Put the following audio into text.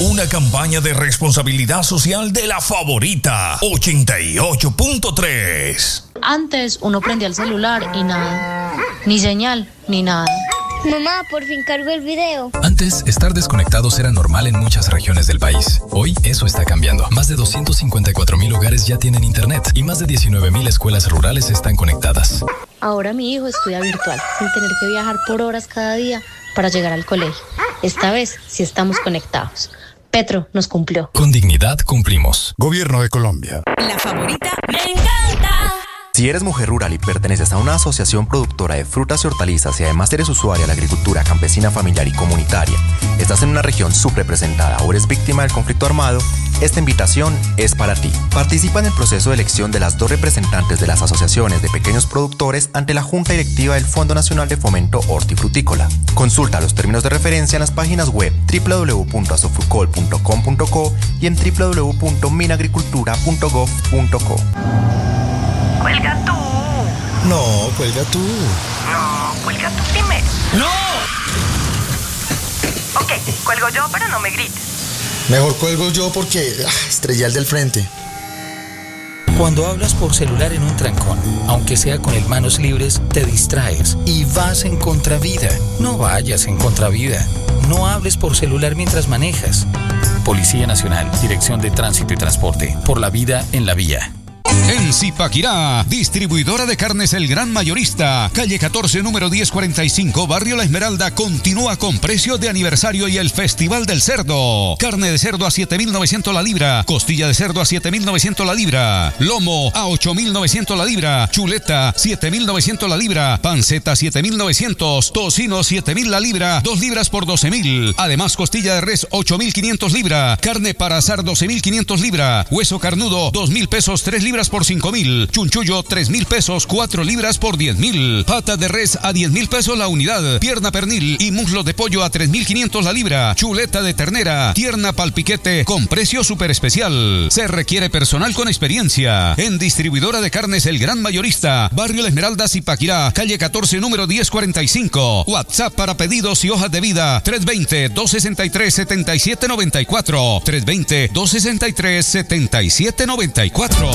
Una campaña de responsabilidad social de La Favorita 88.3. Antes uno prendía el celular y nada, ni señal, ni nada. Mamá, por fin cargó el video. Antes, estar desconectados era normal en muchas regiones del país. Hoy, eso está cambiando. Más de 254,000 hogares ya tienen internet y más de 19,000 escuelas rurales están conectadas. Ahora mi hijo estudia virtual, sin tener que viajar por horas cada día para llegar al colegio. Esta vez sí estamos conectados. Petro nos cumplió. Con dignidad cumplimos. Gobierno de Colombia. La Favorita me encanta. Si eres mujer rural y perteneces a una asociación productora de frutas y hortalizas y además eres usuaria de la agricultura campesina, familiar y comunitaria, estás en una región subrepresentada o eres víctima del conflicto armado, esta invitación es para ti. Participa en el proceso de elección de las 2 representantes de las asociaciones de pequeños productores ante la Junta Directiva del Fondo Nacional de Fomento Hortifrutícola. Consulta los términos de referencia en las páginas web www.asofrucol.com.co y en www.minagricultura.gov.co. Cuelga tú. No, cuelga tú. No, cuelga tú primero. ¡No! Ok, cuelgo yo, pero no me grites. Mejor cuelgo yo porque estrellé al del frente. Cuando hablas por celular en un trancón, aunque sea con el manos libres, te distraes y vas en contravía. No vayas en contravía. No hables por celular mientras manejas. Policía Nacional, Dirección de Tránsito y Transporte. Por la vida en la vía. En Zipaquirá, distribuidora de carnes El Gran Mayorista, calle 14, número 1045, barrio La Esmeralda, continúa con precio de aniversario y el Festival del Cerdo. Carne de cerdo a 7,900 la libra, costilla de cerdo a 7,900 la libra, lomo a 8,900 la libra, chuleta 7,900 la libra, panceta 7,900, tocino 7,000 la libra, 2 libras por 12,000. Además, costilla de res 8,500 libra, carne para asar 12,500 libra, hueso carnudo 2,000 pesos 3 libras por 5,000, chunchullo 3,000 pesos 4 libras por 10,000, pata de res a 10,000 pesos la unidad, pierna pernil y muslo de pollo a 3,500 la libra, chuleta de ternera, tierna palpiquete con precio súper especial. Se requiere personal con experiencia. En distribuidora de carnes El Gran Mayorista, barrio La Esmeralda, Zipaquirá, calle 14, número 1045. WhatsApp para pedidos y hojas de vida 320-263-7794, 320-263-7794.